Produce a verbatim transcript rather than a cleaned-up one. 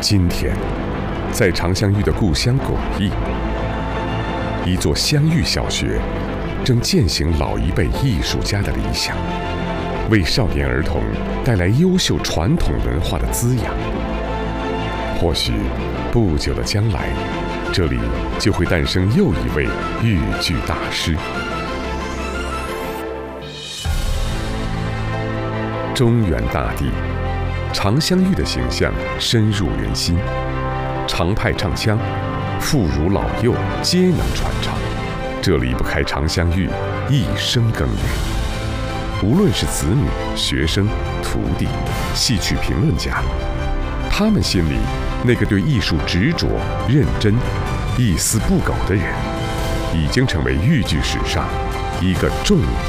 今天，在常香玉的故乡巩义，一座香玉小学正践行老一辈艺术家的理想，为少年儿童带来优秀传统文化的滋养。或许不久的将来，这里就会诞生又一位豫剧大师。中原大地，常香玉的形象深入人心，常派唱腔，妇孺老幼皆能传唱，这离不开常香玉一生耕耘。无论是子女、学生、徒弟、戏曲评论家，他们心里那个对艺术执着、认真、一丝不苟的人，已经成为豫剧史上一个重